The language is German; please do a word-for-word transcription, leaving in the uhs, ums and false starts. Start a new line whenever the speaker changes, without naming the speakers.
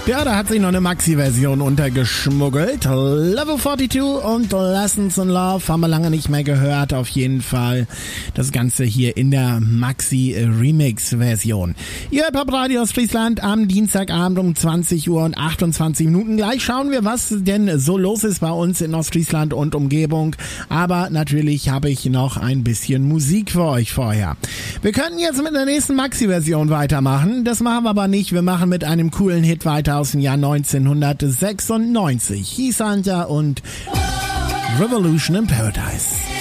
Ja, da hat sich noch eine Maxi-Version untergeschmuggelt. Level zweiundvierzig und Lessons in Love haben wir lange nicht mehr gehört. Auf jeden Fall das Ganze hier in der Maxi-Remix-Version. Ihr hört Pop Radio Ostfriesland am Dienstagabend um zwanzig Uhr und achtundzwanzig Minuten. Gleich schauen wir, was denn so los ist bei uns in Ostfriesland und Umgebung. Aber natürlich habe ich noch ein bisschen Musik für euch vorher. Wir könnten jetzt mit der nächsten Maxi-Version weitermachen. Das machen wir aber nicht. Wir machen mit einem coolen Hit weiter aus dem Jahr neunzehnhundertsechsundneunzig. Heath Hunter und Revolution in Paradise.